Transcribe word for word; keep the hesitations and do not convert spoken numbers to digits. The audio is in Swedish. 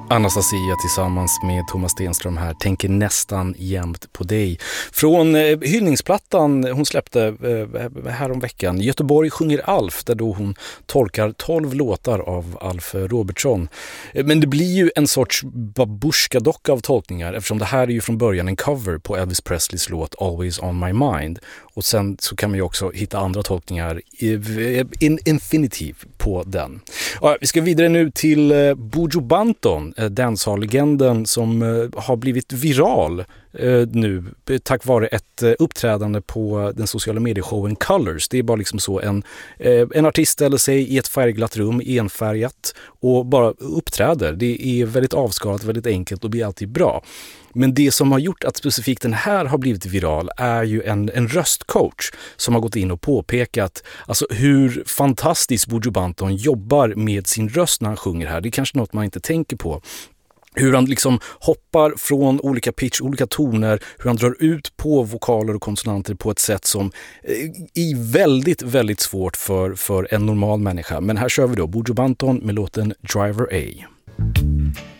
Anastasia tillsammans med Thomas Stenström här tänker nästan jämt på dig. Från eh, hyllningsplattan hon släppte eh, här om veckan, Göteborg sjunger Alf, där då hon tolkar tolv låtar av Alf Robertsson. Eh, men det blir ju en sorts babushka-docka av tolkningar, eftersom det här är ju från början en cover på Elvis Presleys låt Always on my mind. Och sen så kan man ju också hitta andra tolkningar in infinitiv på den. Ja, vi ska vidare nu till eh, Buju Banton, eh, dancehall-legenden som eh, har blivit viral eh, nu tack vare ett eh, uppträdande på den sociala medieshowen Colors. Det är bara liksom så en, eh, en artist ställer sig i ett färgglatt rum, enfärgat, och bara uppträder. Det är väldigt avskalat, väldigt enkelt och blir alltid bra. Men det som har gjort att specifikt den här har blivit viral är ju en, en röstcoach som har gått in och påpekat alltså hur fantastiskt Buju Banton jobbar med sin röst när han sjunger här. Det är kanske något man inte tänker på. Hur han liksom hoppar från olika pitch, olika toner, hur han drar ut på vokaler och konsonanter på ett sätt som är väldigt, väldigt svårt för, för en normal människa. Men här kör vi då Buju Banton med låten Driver A.